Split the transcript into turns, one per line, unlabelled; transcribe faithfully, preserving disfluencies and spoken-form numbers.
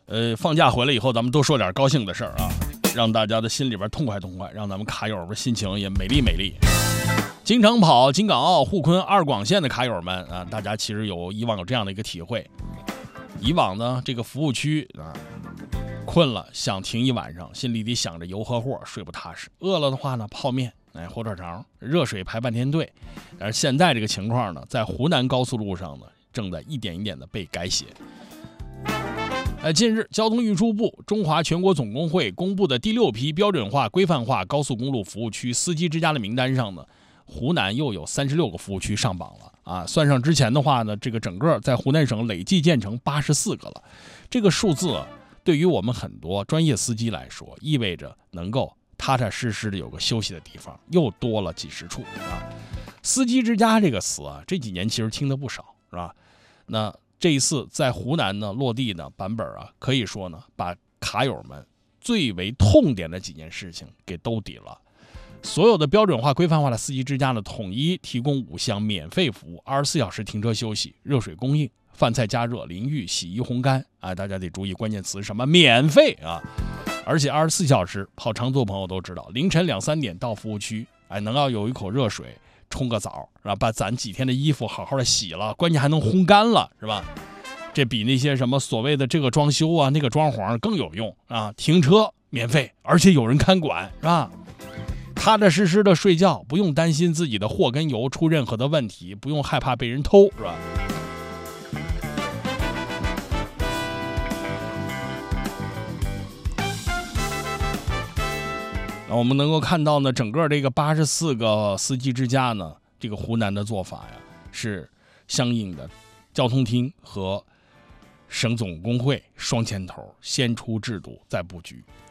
呃，放假回来以后，咱们多说点高兴的事儿啊，让大家的心里边痛快痛快，让咱们卡友们心情也美丽美丽。经常跑京港澳、沪昆、二广线的卡友们啊，大家其实有以往有这样的一个体会。以往呢，这个服务区啊，困了想停一晚上，心里得想着油和货，睡不踏实；饿了的话呢，泡面、哎火腿肠、热水排半天队。但是现在这个情况呢，在湖南高速路上呢，正在一点一点的被改写。呃，近日，交通运输部、中华全国总工会公布的第六批标准化、规范化高速公路服务区司机之家的名单上呢，湖南又有三十六个服务区上榜了啊！算上之前的话呢，这个整个在湖南省累计建成八十四个了。这个数字对于我们很多专业司机来说，意味着能够踏踏实实的有个休息的地方，又多了几十处啊！司机之家这个词啊，这几年其实听得不少，是吧？那这一次在湖南呢落地呢版本啊，可以说呢把卡友们最为痛点的几件事情给兜底了。所有的标准化、规范化的司机之家呢，统一提供五项免费服务：二十四小时停车休息、热水供应、饭菜加热、淋浴、洗衣烘干。啊，大家得注意关键词，什么免费啊！而且二十四小时，跑长途朋友都知道，凌晨两三点到服务区，哎，能要有一口热水，冲个澡，是吧？把咱几天的衣服好好的洗了，关键还能烘干了，是吧？这比那些什么所谓的这个装修啊、那个装潢更有用啊！停车免费，而且有人看管，是吧？踏踏实实的睡觉，不用担心自己的货跟油出任何的问题，不用害怕被人偷，是吧？那我们能够看到呢，整个这个八十四个司机之家呢，这个湖南的做法呀，是相应的交通厅和省总工会双牵头，先出制度再布局。